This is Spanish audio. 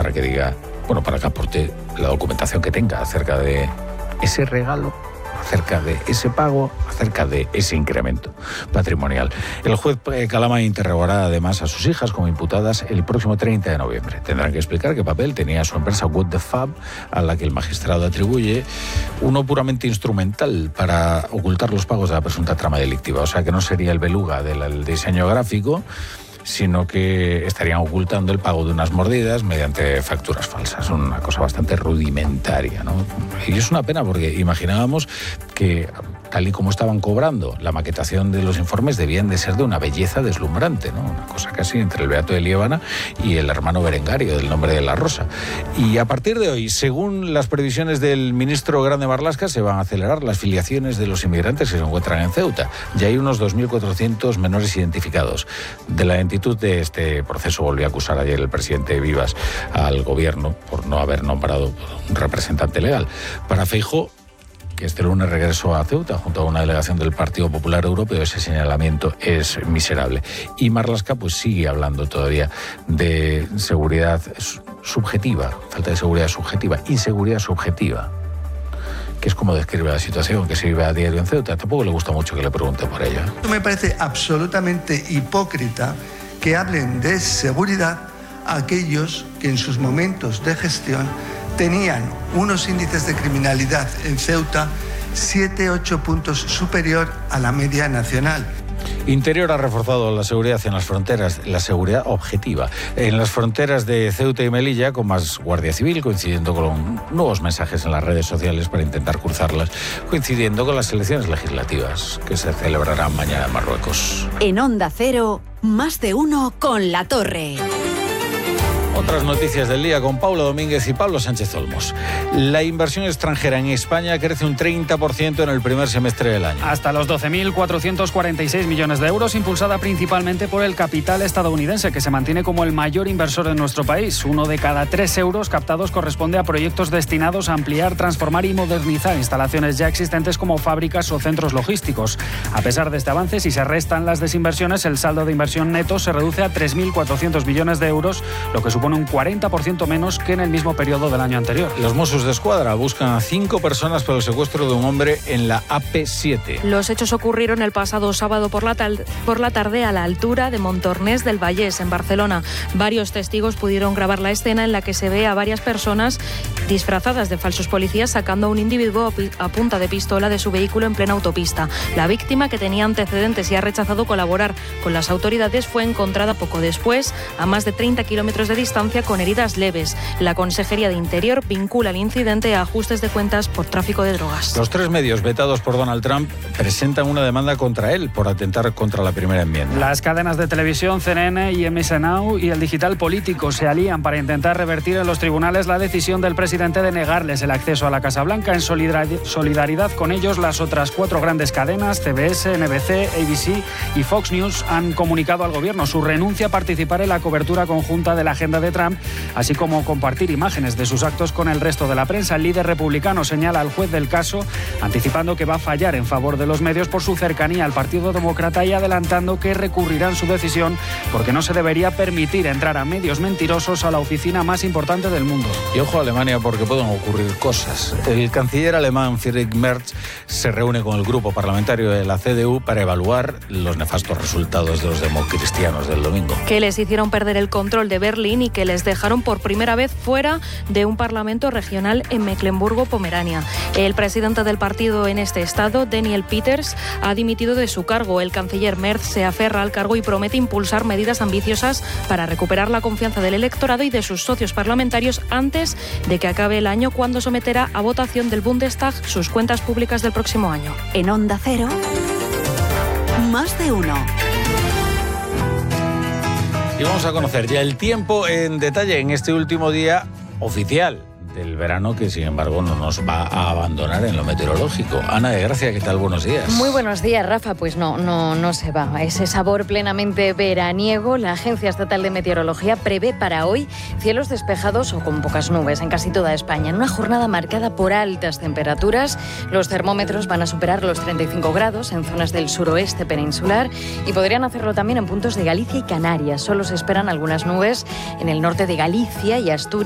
para que diga, bueno, para que aporte la documentación que tenga acerca de ese regalo, acerca de ese pago, acerca de ese incremento patrimonial. El juez Calama interrogará además a sus hijas como imputadas el próximo 30 de noviembre. Tendrán que explicar qué papel tenía su empresa What the Fab, a la que el magistrado atribuye uno puramente instrumental para ocultar los pagos de la presunta trama delictiva. O sea, que no sería el beluga del diseño gráfico, sino que estarían ocultando el pago de unas mordidas mediante facturas falsas. Una cosa bastante rudimentaria, ¿no? Y es una pena porque imaginábamos que, tal y como estaban cobrando, la maquetación de los informes debían de ser de una belleza deslumbrante, ¿no? Una cosa casi entre el Beato de Liébana y el hermano Berengario del Nombre de la Rosa. Y a partir de hoy, según las previsiones del ministro Grande Marlaska, se van a acelerar las filiaciones de los inmigrantes que se encuentran en Ceuta. Ya hay unos 2.400 menores identificados. De la lentitud de este proceso volvió a acusar ayer el presidente Vivas al gobierno por no haber nombrado un representante legal. Para Feijóo, que este lunes regresó a Ceuta junto a una delegación del Partido Popular Europeo, ese señalamiento es miserable. Y Marlaska pues sigue hablando todavía de seguridad subjetiva, falta de seguridad subjetiva, inseguridad subjetiva, que es como describe la situación que se vive a diario en Ceuta. Tampoco le gusta mucho que le pregunte por ello. Me parece absolutamente hipócrita que hablen de seguridad a aquellos que en sus momentos de gestión tenían unos índices de criminalidad en Ceuta 7-8 puntos superior a la media nacional. Interior ha reforzado la seguridad en las fronteras, la seguridad objetiva, en las fronteras de Ceuta y Melilla, con más Guardia Civil, coincidiendo con nuevos mensajes en las redes sociales para intentar cruzarlas, coincidiendo con las elecciones legislativas que se celebrarán mañana en Marruecos. En Onda Cero, más de uno con La Torre. Otras noticias del día con Paula Domínguez y Pablo Sánchez Olmos. La inversión extranjera en España crece un 30% en el primer semestre del año. Hasta los 12.446 millones de euros, impulsada principalmente por el capital estadounidense, que se mantiene como el mayor inversor en nuestro país. 1 de cada 3 euros captados corresponde a proyectos destinados a ampliar, transformar y modernizar instalaciones ya existentes como fábricas o centros logísticos. A pesar de este avance, si se restan las desinversiones, el saldo de inversión neto se reduce a 3.400 millones de euros, lo que supone un 40% menos que en el mismo periodo del año anterior. Los Mossos d'Esquadra buscan a 5 personas por el secuestro de un hombre en la AP7. Los hechos ocurrieron el pasado sábado por la tarde a la altura de Montornès del Vallès, en Barcelona. Varios testigos pudieron grabar la escena en la que se ve a varias personas disfrazadas de falsos policías sacando a un individuo a punta de pistola de su vehículo en plena autopista. La víctima, que tenía antecedentes y ha rechazado colaborar con las autoridades, fue encontrada poco después, a más de 30 kilómetros de distancia, con heridas leves. La Consejería de Interior vincula el incidente a ajustes de cuentas por tráfico de drogas. Los 3 medios vetados por Donald Trump presentan una demanda contra él por atentar contra la primera enmienda. Las cadenas de televisión CNN y MSNBC y el digital político se alían para intentar revertir en los tribunales la decisión del presidente de negarles el acceso a la Casa Blanca. En solidaridad con ellos, las otras 4 grandes cadenas, CBS, NBC, ABC y Fox News, han comunicado al gobierno su renuncia a participar en la cobertura conjunta de la agenda de Trump, así como compartir imágenes de sus actos con el resto de la prensa. El líder republicano señala al juez del caso, anticipando que va a fallar en favor de los medios por su cercanía al Partido Demócrata y adelantando que recurrirán su decisión porque no se debería permitir entrar a medios mentirosos a la oficina más importante del mundo. Y ojo a Alemania, porque pueden ocurrir cosas. El canciller alemán Friedrich Merz se reúne con el grupo parlamentario de la CDU para evaluar los nefastos resultados de los democristianos del domingo. Que les hicieron perder el control de Berlín y que les dejaron por primera vez fuera de un parlamento regional en Mecklemburgo-Pomerania. El presidente del partido en este estado, Daniel Peters, ha dimitido de su cargo. El canciller Merz se aferra al cargo y promete impulsar medidas ambiciosas para recuperar la confianza del electorado y de sus socios parlamentarios antes de que acabe el año, cuando someterá a votación del Bundestag sus cuentas públicas del próximo año. En Onda Cero, más de uno. Y vamos a conocer ya el tiempo en detalle en este último día oficial del verano, que sin embargo no nos va a abandonar en lo meteorológico. Ana de Gracia, ¿qué tal? Buenos días. Muy buenos días, Rafa. Pues no se va. Ese sabor plenamente veraniego. La Agencia Estatal de Meteorología prevé para hoy cielos despejados o con pocas nubes en casi toda España. En una jornada marcada por altas temperaturas, los termómetros van a superar los 35 grados en zonas del suroeste peninsular y podrían hacerlo también en puntos de Galicia y Canarias. Solo se esperan algunas nubes en el norte de Galicia y Asturias.